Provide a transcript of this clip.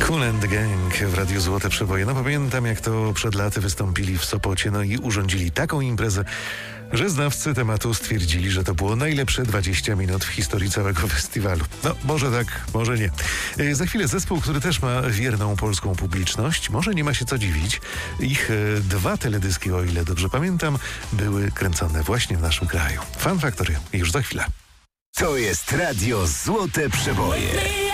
Kool and the Gang w Radiu Złote Przeboje. No pamiętam, jak to przed laty wystąpili w Sopocie, no i urządzili taką imprezę, że znawcy tematu stwierdzili, że to było najlepsze 20 minut w historii całego festiwalu. No, może tak, może nie. Za chwilę zespół, który też ma wierną polską publiczność. Może nie ma się co dziwić. Ich 2 teledyski, o ile dobrze pamiętam, były kręcone właśnie w naszym kraju. Fun Factory już za chwilę. To jest Radio Złote Przeboje.